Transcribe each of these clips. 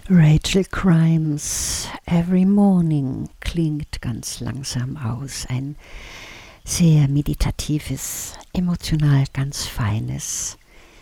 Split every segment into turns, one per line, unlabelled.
Rachel Grimes, Every Morning klingt ganz langsam aus. Ein sehr meditatives, emotional ganz feines,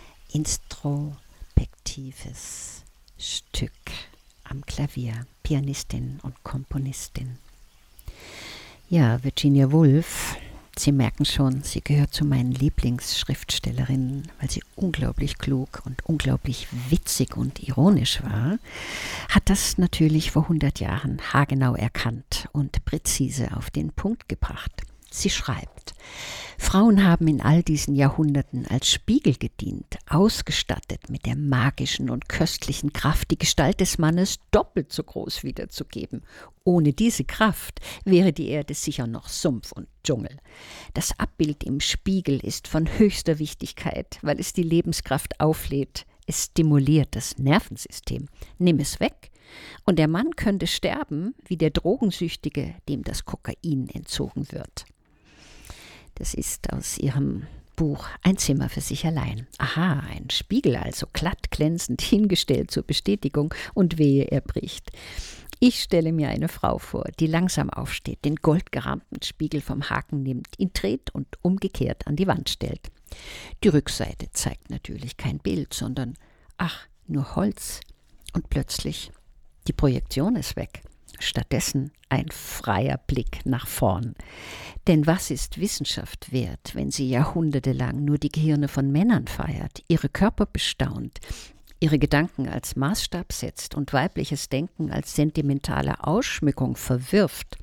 introspektives Stück am Klavier. Pianistin und Komponistin. Ja, Virginia Woolf, Sie merken schon, sie gehört zu meinen Lieblingsschriftstellerinnen, weil sie unglaublich klug und unglaublich witzig und ironisch war, hat das natürlich vor 100 Jahren haargenau erkannt und präzise auf den Punkt gebracht. Sie schreibt: Frauen haben in all diesen Jahrhunderten als Spiegel gedient, ausgestattet mit der magischen und köstlichen Kraft, die Gestalt des Mannes doppelt so groß wiederzugeben. Ohne diese Kraft wäre die Erde sicher noch Sumpf und Dschungel. Das Abbild im Spiegel ist von höchster Wichtigkeit, weil es die Lebenskraft auflädt. Es stimuliert das Nervensystem. Nimm es weg und der Mann könnte sterben wie der Drogensüchtige, dem das Kokain entzogen wird. Das ist aus ihrem Buch Ein Zimmer für sich allein. Aha, ein Spiegel also, glatt glänzend hingestellt zur Bestätigung, und wehe, er bricht. Ich stelle mir eine Frau vor, die langsam aufsteht, den goldgerahmten Spiegel vom Haken nimmt, ihn dreht und umgekehrt an die Wand stellt. Die Rückseite zeigt natürlich kein Bild, sondern, nur Holz. Und plötzlich, die Projektion ist weg. Stattdessen ein freier Blick nach vorn. Denn was ist Wissenschaft wert, wenn sie jahrhundertelang nur die Gehirne von Männern feiert, ihre Körper bestaunt, ihre Gedanken als Maßstab setzt und weibliches Denken als sentimentale Ausschmückung verwirft?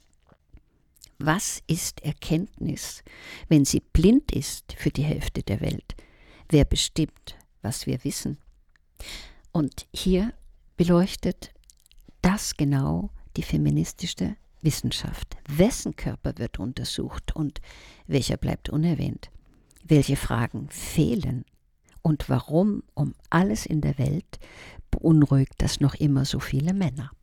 Was ist Erkenntnis, wenn sie blind ist für die Hälfte der Welt? Wer bestimmt, was wir wissen? Und hier beleuchtet das genau die feministische Wissenschaft. Wessen Körper wird untersucht und welcher bleibt unerwähnt? Welche Fragen fehlen? Und warum um alles in der Welt beunruhigt das noch immer so viele Männer?